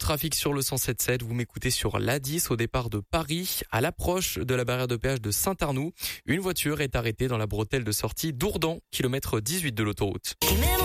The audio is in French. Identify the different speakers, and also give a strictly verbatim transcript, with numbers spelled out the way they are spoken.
Speaker 1: trafic sur le cent sept sept, vous m'écoutez sur l'A dix au départ de Paris. À l'approche de la barrière de péage de Saint-Arnoux, une voiture est arrêtée dans la bretelle de sortie d'Ourdan, kilomètre dix-huit de l'autoroute.